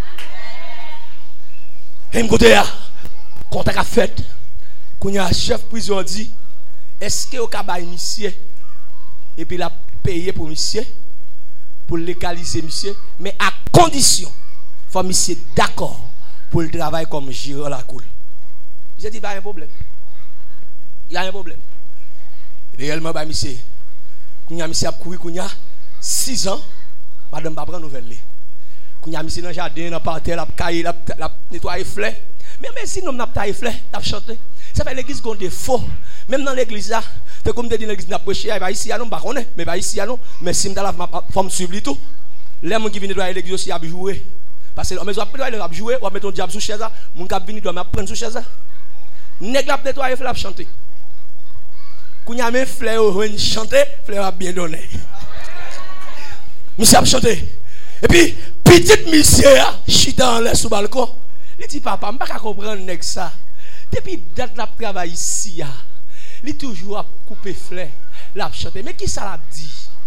Et me côté là, contact a fait. Quand y a chef prison dit, est-ce que au cabay monsieur et puis la payer pour monsieur pour légaliser monsieur, mais à condition faut monsieur d'accord pour le travail comme gérant la cour. J'ai dit pas un problème. Il y a un problème. Réellement bah monsieur, quand y a monsieur a couru quand y a six ans, madame pas prendre nouvelle. Quand y a monsieur dans jardin, dans parterre, la caille, la nettoyer fleurs. Mais même si nous n'a pas tailler fleurs, n'a chanter. Ça fait l'église qu'on défaut. Même dans l'église là, c'est comme dit l'église n'a prêché, il va ici à nous, pas connaît, mais va ici à nous, mais si m'dala forme suivre tout. Les gens qui viennent de l'église aussi à jouer. Parce que on met on jouer, on met ton diable sous chaise là, mon cap venir doit prendre sous chaise là. Nèg la nettoyer fleur chanter. Kounya men fleur on chanter, fleur a bien donné. Monsieur a chanté. Et puis petite monsieur chita en l'air sous balcon. Il dit papa, m'pas comprendre nèg ça. Depuis date la travail ici, il toujours à couper fleur, la chanter. Mais qui ça l'a dit?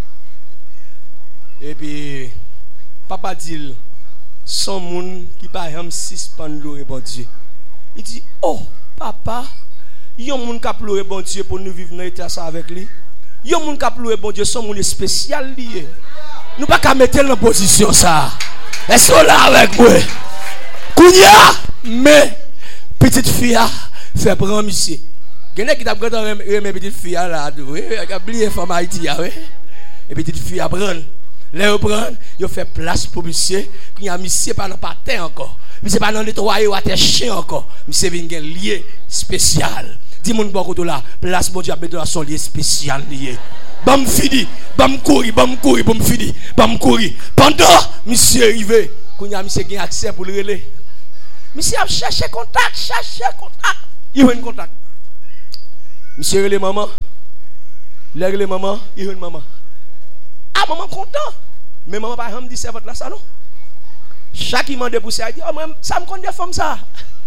Et puis papa dit son monde qui par exemple suspendre le bon Dieu. Il dit oh papa, yon moun ka pleurer bon Dieu pour nous vivre dans état ça avec lui. Yon moun ka pleurer bon Dieu son monde spécial lié. Nous pas qu'à mettre dans position ça. Est-ce que là avec moi? Kounya mais petite fille fait prendre monsieur. Quelqu'un qui t'a pris dans mes petites filles là, oui, il a oublié femme Haïti oui. Et petite fille à prendre. Les reprendre, il fait place pour monsieur, il y a monsieur pas dans patin encore. Monsieur pas dans nettoyer ou à tes chiens encore. Monsieur vient un lié spécial. Dis mon bon côté là, place mon Dieu mettre son lié spécial lié. Bam fini, bam courir, bam courir, bam fini, bam courir. Pendant monsieur arrivé, quand il y a monsieur qui a accès pour le relais. Monsieur a cherché contact, cherché contact. Il veut un contact. Monsieur relais maman. Les maman, il y a une maman. Ah, maman content. Mais maman, par exemple, dit c'est votre salon. Chaque qui m'a dépoussé, elle dit, oh, ça me connaît, femme ça.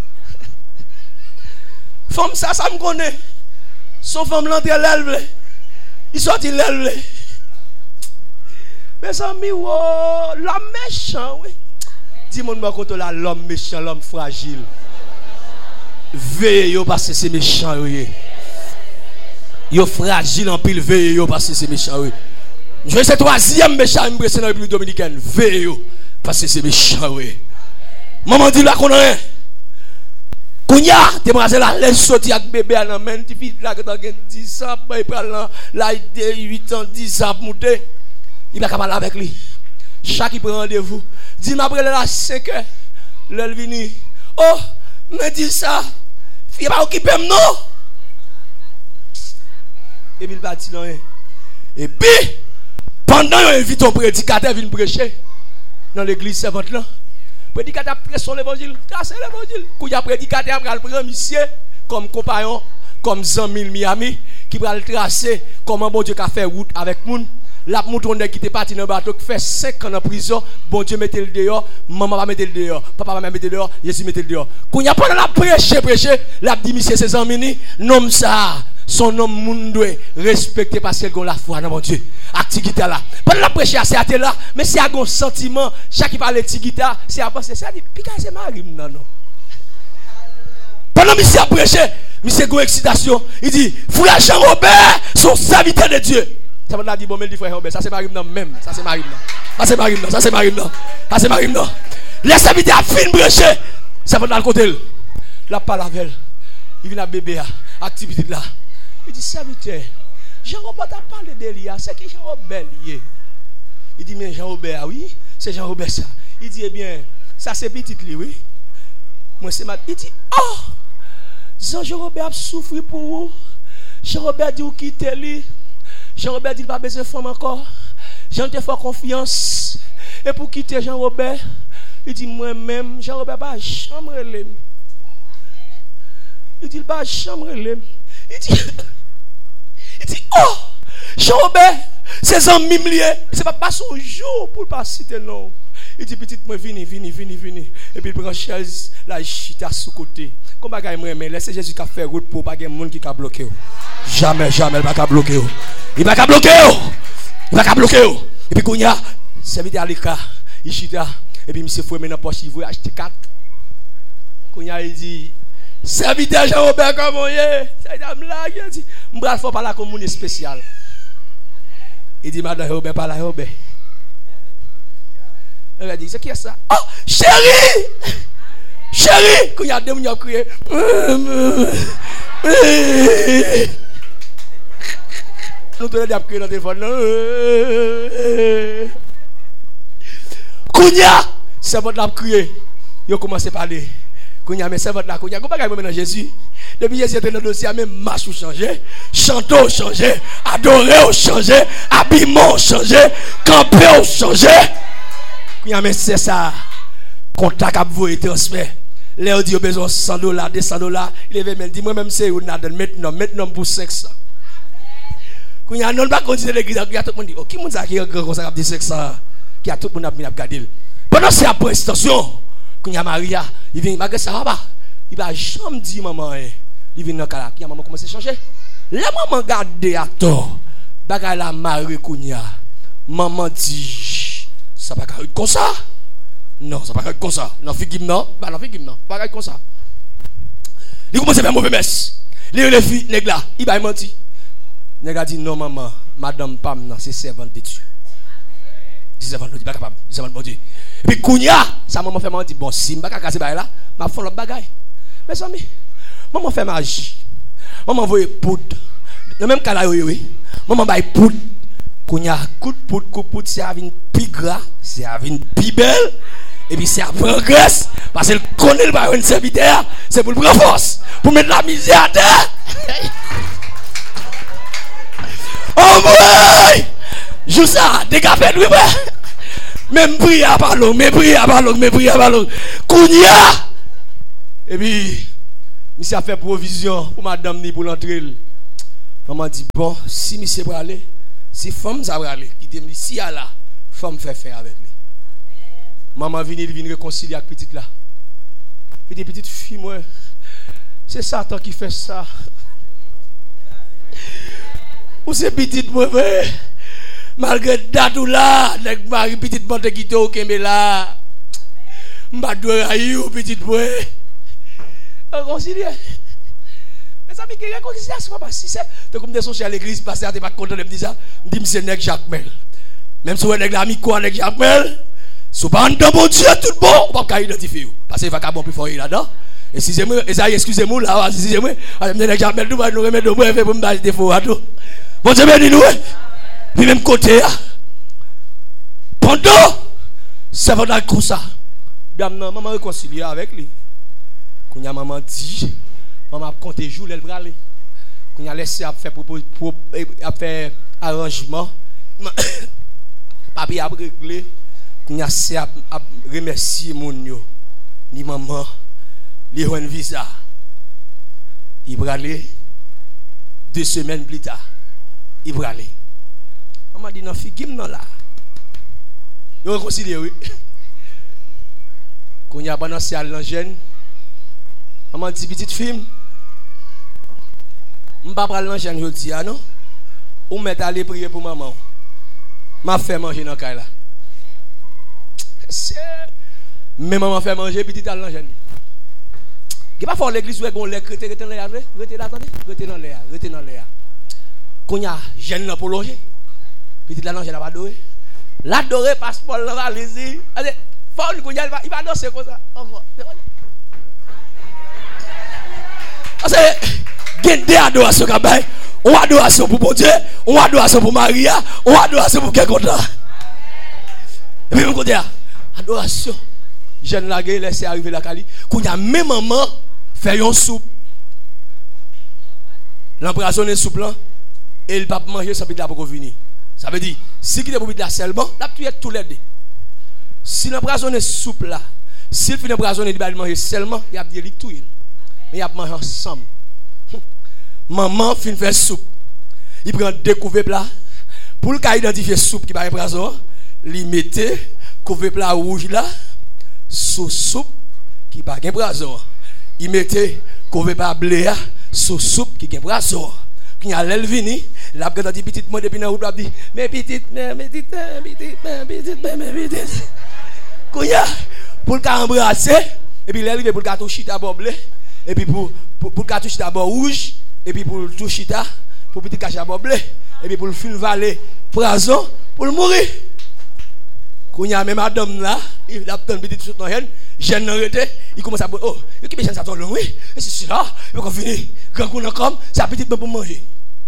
Femme ça, ça me connaît. Son femme l'entre l'élève. Il sortit l'élève. Mes amis, oh, l'homme méchant, oui. Dis-moi, contre l'homme méchant, l'homme fragile. Veillez parce que c'est méchant, oui. Yo fragile en pile, veillez parce que c'est méchant, oui. Je vais c'est troisième méchant, je vais dans la République dominicaine. Veillez parce que c'est méchant, oui. Maman dit là qu'on a rien. Kounya, t'es rasé là, laisse sortir avec bébé à la main, tu fais là que t'as dix ans, il prend là, là, il huit ans, dix ans, monter. Il va parler avec lui. Chaque qui prend rendez-vous. Dis-moi après là, cinq heures. L'elle vini. Oh, me dis ça. Il va occuper non. Et puis il partit dans rien. Et puis, pendant qu'il invite un prédicateur à venir prêcher dans l'église servante là. Prédicateur prêche son l'évangile, trace l'évangile. Quand il y a prédicateur, il prend monsieur comme compagnon, comme Zami Miami, qui va le tracer comment bon Dieu a fait route avec moun. La mouton qui était parti dans le bateau, qui fait cinq ans en prison, bon Dieu mettez le dehors, maman va mettre le dehors, papa va mettre le dehors, Jésus mettez le dehors. Quand il y a pas de la prêcher, prêcher, la dit monsieur ses amis, nom ça, son nom moun doit respecter parce qu'elle a la foi dans mon Dieu. Activité là. Pendant la prêcher, c'est à là, mais c'est un sentiment, chaque qui parle de guitare, c'est à penser, c'est à dire, pique c'est Marie, non, non. Pendant que monsieur a prêché, monsieur a excitation, il dit, frère Jean-Robert, son serviteur de Dieu. Ça va dire bon mais dit frère Robert, ça c'est Marim non même, ça c'est Marim non. Ça c'est Marim non, ça c'est Marim non. Ça c'est Marim non. Les serviteurs fin branché. Ça va dans le côté. La parle avec elle. Il vient à bébé activité là. Il dit serviteur, Jean-Robert t'a parlé de lui, c'est qui Jean-Robert lié. Il dit mais Jean-Robert oui, c'est Jean-Robert ça. Il dit eh bien, ça c'est petit lui oui. Moi c'est ma il dit oh Jean-Robert a souffert pour vous. Jean-Robert dit ou quitter lui. Jean-Robert dit qu'il n'a pas besoin de femme encore. Jean te fait confiance. Et pour quitter Jean-Robert, il dit moi-même, Jean-Robert va chambre l'aime. Il dit il va chambre l'aime. Il dit, il dit oh, Jean-Robert, c'est un mimlier. C'est pas pas son jour pour ne pas citer non. Il dit petite moi vini, vini, vini, vini. Et puis il prend chaise, la chita sous côté. Comme bagaille moi mais laissez Jésus qui a fait route pour pas qu'il y ait monde qui a bloqué. Jamais, jamais il va pas bloquer. Il va pas bloquer. Il va pas bloquer. Et puis quand il y a serviteur à l'écart, il chita et puis monsieur fouet dans poche, il veut acheter quatre. Quand il y a il dit serviteur Jean-Robert comment il est? Ça il a blague, il dit m'bral faut parler comme monde spécial. Il dit madame Robert pas là Robert. Elle a dit c'est qui est ça? Oh, chérie! Chérie! Quand il y a deux minutes, il a crié. Nous te l'avons crié dans le téléphone. Quand il y a, c'est votre l'a crié. Il a commencé à parler. Quand il y a, mais c'est votre l'a crié. Comment est-ce que Jésus? Depuis Jésus était dans le dossier, même marche ou changé, chanter ou changé, adorer ou changé, habillement ou changé, camper ou changé. Mais c'est ça. Contact à vous et transfert. Léo dit besoin cent dollars, deux cents dollars. Il est même dit moi même c'est maintenant, maintenant pour cinq cents. Quand il y a non pas continuer l'église, il y a tout le monde dit, oh, qui monde ça qui est grand ça dit cinq cents, qui a tout le monde a mis à regarder. Pendant c'est après extension, quand il y a Maria, il vient malgré ça va, il va jamais dire maman, il vient dans cas, qui a maman commence à changer. La maman garde à tort. Bagay la Marie Kounia. Maman dit ça va pas être comme ça. Non, ça va pas être comme ça. Non, figim non, bah non figim non, pas être comme ça. Il commence à faire mauvais messe. Les les filles nèg là, il va mentir. Nèg a dit non maman, madame Pam non, c'est servante de Dieu. C'est servante de Dieu, pas capable, servante de Dieu. Et puis Kounia, sa maman fait mentir bon si m'pa casser bail là, m'a font l'autre bagaille. Mes amis, maman fait magie. Maman voye poudre. Dans même cas là oui, maman bail poudre. Kounia coup de poudre, coup de poudre, c'est avec une plus gras, c'est avec une plus belle. Et puis c'est à progresse. Parce qu'elle connaît le bail de serviteur. C'est pour le prendre force. Pour mettre la misère à terre. Oh boy! Joue ça, décapé lui, même prier à ballon, mais prier à ballon, mais prier à ballon. Kounia! Et puis, monsieur a fait provision pour madame ni pour l'entrée. Maman dit, bon, si monsieur va aller, si femme ça va aller, qui dit, si elle là, femme fait faire avec lui. Maman vient, il vient réconcilier avec petite là. Il dit, petite fille, moi, c'est Satan qui fait ça. Ou c'est petite, moi, malgré datou là, avec ma petite bande qui au Kembe là. M'a doué ayou, petite, moi. Réconcilier. Mes amis, qui réconciliation, pas si c'est. Comme des sociaux à l'église, pasteur, t'es pas content de me dire ça. Me dit, c'est Nèg Jacques Mel. Même si vous êtes l'ami quoi, Nèg Jacques Mel. Si vous n'êtes pas bon Dieu, tout bon, on ne peut pas identifier. Parce que vagabond plus fort là-dedans. Excusez-moi, excusez-moi, là, excusez-moi. Je vais jamais nous remettre de moi pour me faire des faux à tout. Bon Dieu, bénis nous. Puis même côté, pendant, c'est votre coup ça. Maman réconcilier avec lui. Quand y a maman dit, maman a compté jour, elle va aller. Quand y a laissé à faire à faire arrangement, papi a réglé. Qu'on a à remercier mon yo ni maman li un visa il va aller deux semaines plus tard il va aller maman dit non fille gim non là yo réconcilier oui qu'on y a balancé à l'angène maman dit petite fille m'pa pral l'angène je dis ah non ou mettre aller prier pour maman m'a fait manger dans caille là. Mais maman fait manger petit à l'angène. Il pas fort l'église où on les rete rete dans l'air, rete là attendez, rete dans l'air, rete dans l'air. Quand y a jeune là pour loger. Petit là l'angène va adorer. L'adorer passeport là va laisser. Allez, fort il va il va danser comme ça encore. Parce que gain des adorations kabay, on adoration pour bon Dieu, on adoration pour Maria, on adoration pour quelqu'un d'autre. Et puis mon côté adoration. Jeune lagué laissé arriver la Cali. Quand y a même maman fait une soupe. L'embrasonner soupe là et il pas manger sans pita pour venir. Ça veut dire si qui est pour pita seulement, là tu es tous les deux. Si l'embrasonner soupe là, si il finit embrasonner il va manger seulement, il y a bien tout il. Mais il y a manger ensemble. Maman fin faire soupe. Il prend deux couverts plat pour le cas identifier soupe qui va embrasonner, il mettait couvert plat rouge là. Sous soupe qui pas gain brason. Il mettait couvert par blé sous soupe qui gain brason. Quand il a l'elvini, la gade dit petite moi depuis na route dit mais petite mais petite petite petite mais petite. Quand il a pour le embrasser et puis l'elve pour le toucher d'abord blé et puis pour pour pour le toucher d'abord rouge et puis pour le toucher pour petit cacher d'abord blé et puis pour le fil valer brason pour le mourir. Quand il y a même madame là, il a une petite chose dans elle, jeune arrêté, il commence à dire oh, il qui ça long oui, et c'est ça, il va finir quand on comme ça petite pour manger.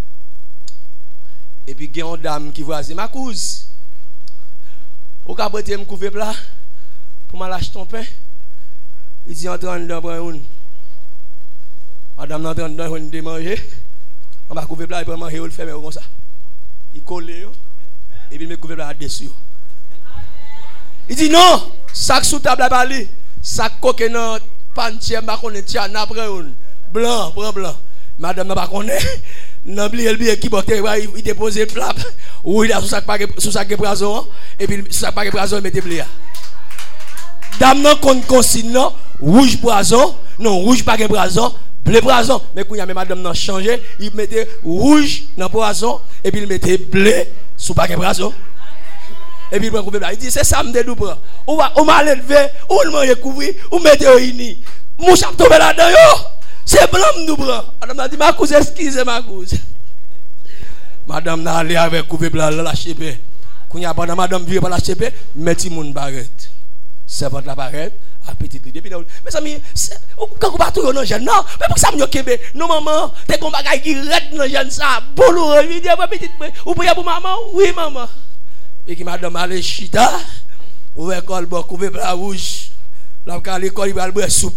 Et puis il y a une dame qui voit c'est ma couse. Au cas où me couvre plat pour m'aller acheter ton pain. Il dit entre en dedans prendre une. Madame entre en dedans de manger. On va couvrir plat et prendre manger, il fait comme ça. Il colle et puis il me couvre plat dessus. Il dit non, sac sous table à bali, sac coquin dans pantier, ma connaît tiens après un blanc, blanc blanc. Madame n'a pas connaît, n'a oublié le billet qui portait, il dépose le plat, ou il a sous sac pas sous sac de brason et puis sous sac pas de brason il mettait blé. Dame non compte consigne non, rouge brason, non rouge pas de brason, blé brason, mais quand il y a même madame non changé, il mettait rouge dans brason et puis il mettait blé sous pas de brason. Et puis il dit c'est ça me dédouble. On va on m'a lever, on m'a couvrir, on met réuni. Mon chap tomber là-dedans yo. C'est blanc nous blanc. Madame a dit ma cousine excusez ma cousine. Madame n'a allé avec couvrir blanc la chépé. Quand y a pendant madame vient par la chépé, metti mon barrette. C'est votre la barrette à petite idée. Mais ça mi quand on pas tout non jeune non, mais pour ça me kembe. Non maman, t'es comme bagaille qui red non jeune ça. Boulou, il dit petite ou prier pour maman? Oui maman. Et qui madame allait chita, ouvert col bon couvert plat rouge, là quand l'école il va boire soupe.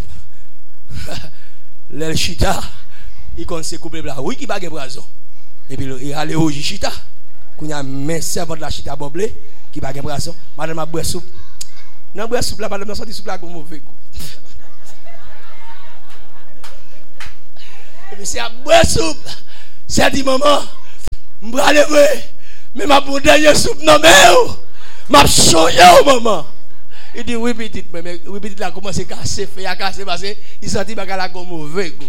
Le chita, il connaît couvert plat oui qui bague brason. Et puis il allait au chita, qu'on a mis servante la chita boblé qui bague brason, madame a boire soupe. Non boire soupe là madame n'a sorti soupe là comme mauvais coup. Et puis c'est à boire soupe. C'est dit maman, m'bra lever, mais m'a pour dernier soupe non mais m'a changé maman. Il dit oui petite mais oui petite là commence à casser, fait à casser parce que il sentit bagarre là comme mauvais go.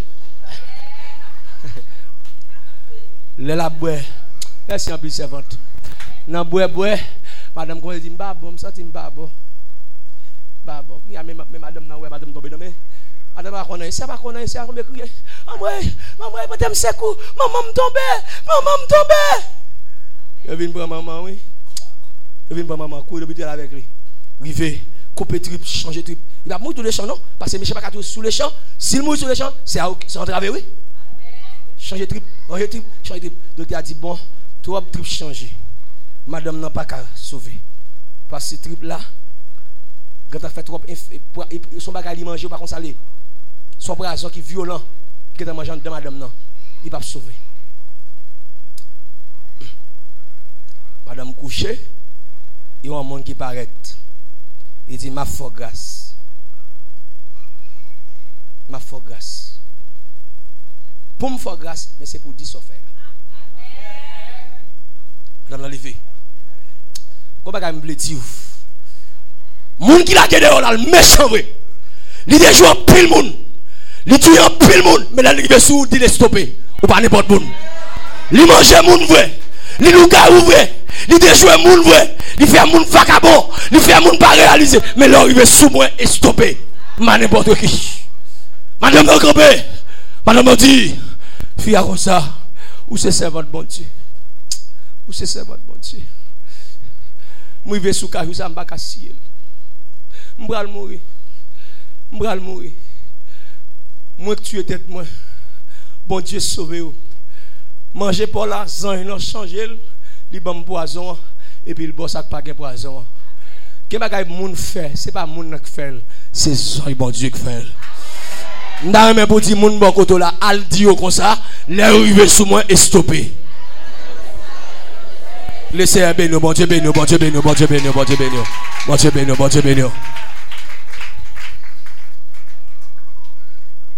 Le la boire. Merci en plus servante. Nan boire boire, madame comment dit m'ba bon, me senti m'ba bon. Ba bon, il y a même madame nan ouais madame tomber dans mais madame a connaît, ça pas connaît, ça me crier. Maman, maman, madame secours, maman me tomber, maman me tomber. Je viens prendre maman oui. Je viens prendre maman courir l'hôpital avec lui. Rivé, couper trip, changer trip. Il va mourir sur les champs non parce que Michel pas tout sous les champs. S'il mourit sur les champs, c'est c'est entravé oui. Changer trip, changer trip, changer trip. Docteur a dit bon, trois trip changer. Madame n'a pas qu'à sauver. Parce que ce trip là quand tu as fait trop son bagage il manger pas comme ça les son poison qui violent qui est mangeant de madame non il va sauver. Madame couché il y a un monde qui paraît il dit ma foi grâce ma foi grâce pour me faire grâce mais c'est pour dire ça faire. Madame l'a levé comment bagage me blé dire moun qui la gade là le méchant vrai il déjoue en pile moun il tue en pile moun mais là il veut sous dit stopper ou pas n'importe moun il mange moun vrai il nous garou vrai il déjoue moun vrai il fait moun vagabond il fait moun pas réaliser mais là il veut sous moi et stopper ma n'importe qui madame n'a campé madame m'a dit fille comme ça ou c'est servante bon Dieu ou c'est servante bon Dieu moi il veut sous carrou ça m'pa casser m'bral mourir m'bral mourir moi tuer tête moi bon Dieu sauver ou manger pour la zan non changer li bam poison et puis le boss a pas gain poison que bagay moun fait c'est pas moun qui fait c'est zan bon Dieu qui fait nda même pour dire moun bon côté là al di comme ça les arriver sous moi et stopper laissez bénir bon Dieu bénir bon Dieu bénir bon Dieu bénir bon Dieu bénir bon Dieu bénir bon Dieu bénir.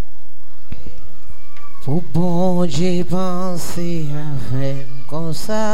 Pour bon Dieu penser avec comme ça.